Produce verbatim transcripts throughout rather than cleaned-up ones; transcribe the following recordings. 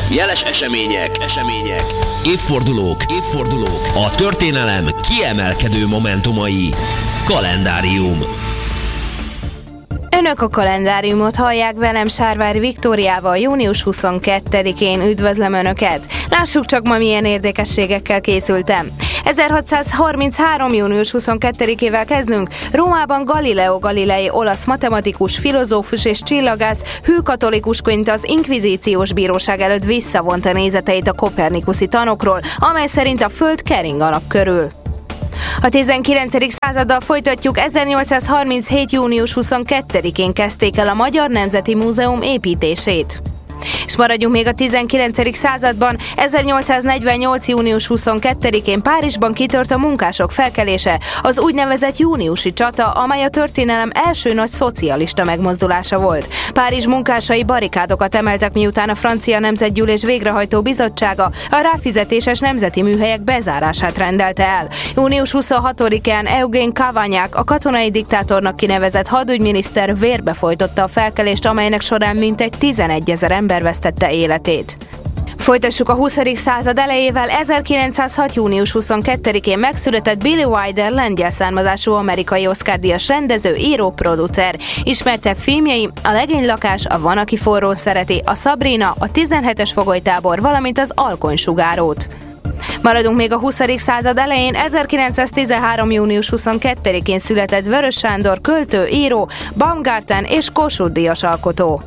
Jeles események, események, évfordulók, évfordulók, a történelem kiemelkedő momentumai. Kalendárium. Önök a kalendáriumot hallják, velem Sárvári Viktóriával június huszonkettedikén. Üdvözlöm Önöket! Lássuk csak ma milyen érdekességekkel készültem. ezerhatszázharminchárom. június huszonkettedikével kezdünk. Rómában Galileo Galilei, olasz matematikus, filozófus és csillagász, hű katolikusként az inkvizíciós bíróság előtt visszavonta nézeteit a kopernikuszi tanokról, amely szerint a Föld kering a nap körül. A tizenkilencedik századdal folytatjuk. ezernyolcszázharminchét. június huszonkettedikén kezdték el a Magyar Nemzeti Múzeum építését. És maradjunk még a tizenkilencedik században. ezernyolcszáznegyvennyolc. június huszonkettedikén Párizsban kitört a munkások felkelése, az úgynevezett júniusi csata, amely a történelem első nagy szocialista megmozdulása volt. Párizs munkásai barikádokat emeltek, miután a francia nemzetgyűlés végrehajtó bizottsága a ráfizetéses nemzeti műhelyek bezárását rendelte el. június huszonhatodikán Eugène Cavaignac, a katonai diktátornak kinevezett hadügyminiszter vérbe folytotta a felkelést, amelynek során mintegy tizenegyezer ember vesztette életét. Folytassuk a huszadik század elejével. ezerkilencszázhat. június huszonkettedikén megszületett Billy Wilder, lengyel származású amerikai Oscar-díjas rendező, író, producer. Ismertebb filmjei a Legénylakás, a Van, aki forrón szereti, a Sabrina, a tizenhetes fogolytábor, valamint az Alkonysugárót. Maradunk még a huszadik század elején. ezerkilencszáztizenhárom. június huszonkettedikén született Vörös Sándor, költő, író, Baumgarten és Kossuth-díjas alkotó.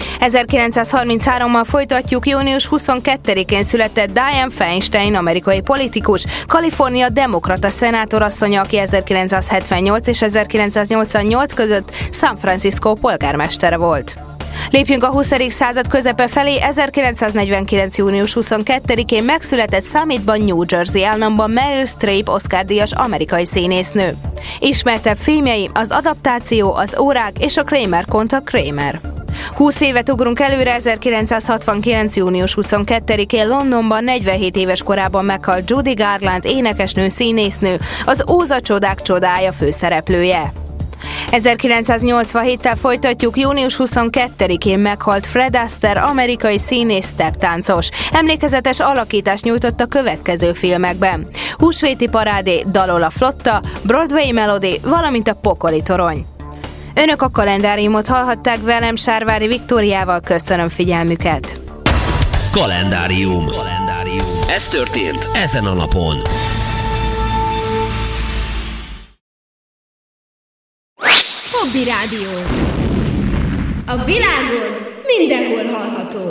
ezerkilencszázharminchárom. folytatjuk. június huszonkettedikén született Dianne Feinstein, amerikai politikus, Kalifornia demokrata szenátorasszonya, aki ezerkilencszázhetvennyolc és ezerkilencszáznyolcvannyolc között San Francisco polgármestere volt. Lépjünk a huszadik század közepe felé. ezerkilencszáznegyvenkilenc. június huszonkettedikén megszületett Summitban, New Jersey államban Meryl Streep, Oscar-díjas amerikai színésznő. Ismertebb filmjei az Adaptáció, az Órák és a Kramer kontra Kramer. húsz évet ugrunk előre. ezerkilencszázhatvankilenc. június huszonkettedikén Londonban negyvenhét éves korában meghalt Judy Garland, énekesnő, színésznő, az Óza csodák csodája főszereplője. ezerkilencszáznyolcvanhéttel folytatjuk. június huszonkettedikén meghalt Fred Astaire, amerikai színész, stepptáncos. Emlékezetes alakítást nyújtott a következő filmekben: Húsvéti parádé, Dalol a flotta, Broadway Melody, valamint a Pokoli torony. Önök a kalendáriumot hallhatták, velem Sárvári Viktóriával. Köszönöm figyelmüket! Kalendárium. Kalendárium. Ez történt ezen a napon. Hobby Rádió. A világon mindenhol hallható.